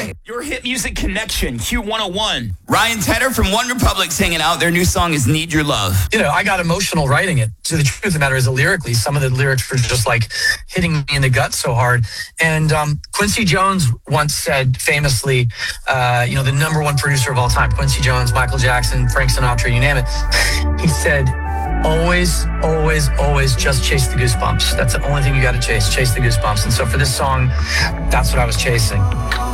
Your hit music connection, Q101. Ryan Tedder from One Republic's hanging out. Their new song is Need Your Love. You know, I got emotional writing it. So the truth of the matter is that lyrically, some of the lyrics were just like hitting me in the gut so hard. And Quincy Jones once said famously, the number one producer of all time, Quincy Jones, Michael Jackson, Frank Sinatra, you name it. He said, always, always, always just chase the goosebumps. That's the only thing you got to chase the goosebumps. And so for this song, that's what I was chasing.